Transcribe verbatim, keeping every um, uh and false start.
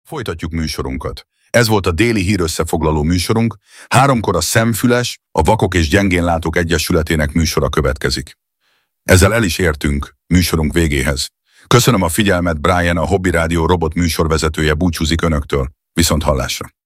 Folytatjuk műsorunkat. Ez volt a déli hírösszefoglaló műsorunk, háromkor a Szemfüles, a Vakok és Gyengénlátók Egyesületének műsora következik. Ezzel el is értünk műsorunk végéhez. Köszönöm a figyelmet, Brian, a Hobby Rádió robot műsorvezetője búcsúzik önöktől. Viszont hallásra!